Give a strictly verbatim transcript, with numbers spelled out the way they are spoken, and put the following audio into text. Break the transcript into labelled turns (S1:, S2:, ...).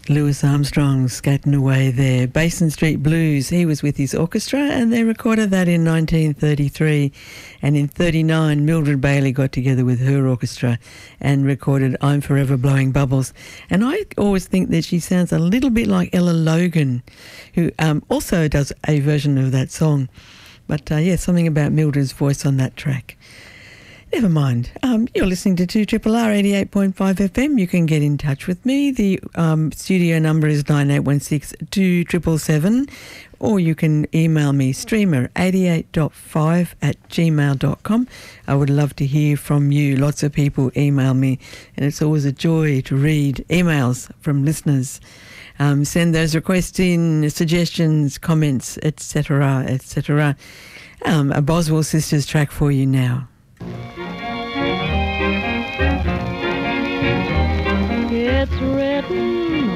S1: Louis Armstrong skating away there. Basin Street Blues, he was with his orchestra and they recorded that in nineteen thirty-three. And in thirty-nine, Mildred Bailey got together with her orchestra and recorded I'm Forever Blowing Bubbles. And I always think that she sounds a little bit like Ella Logan, who um, also does a version of that song. But uh, yeah, something about Mildred's voice on that track. Never mind. Um, you're listening to two R R R eighty-eight point five F M. You can get in touch with me. The um, studio number is nine eight one six, two seven seven seven, or you can email me streamer eighty-eight point five at gmail dot com. I would love to hear from you. Lots of people email me, and it's always a joy to read emails from listeners. Um, send those requests in, suggestions, comments, et cetera, et cetera. Um, a Boswell Sisters track for you now.
S2: It's written